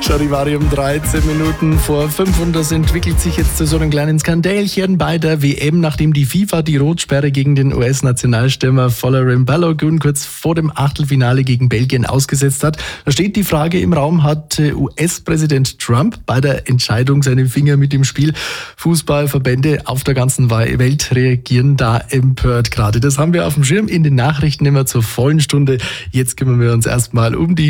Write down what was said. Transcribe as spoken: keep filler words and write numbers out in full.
Charivari um dreizehn Minuten vor fünf und das entwickelt sich jetzt zu so einem kleinen Skandälchen bei der W M, nachdem die FIFA die Rotsperre gegen den U S-Nationalstürmer Folarin Balogun kurz vor dem Achtelfinale gegen Belgien ausgesetzt hat. Da steht die Frage im Raum, hat U S-Präsident Trump bei der Entscheidung seine Finger mit im Spiel? Fußballverbände auf der ganzen Welt reagieren da empört gerade. Das haben wir auf dem Schirm in den Nachrichten immer zur vollen Stunde. Jetzt kümmern wir uns erstmal um die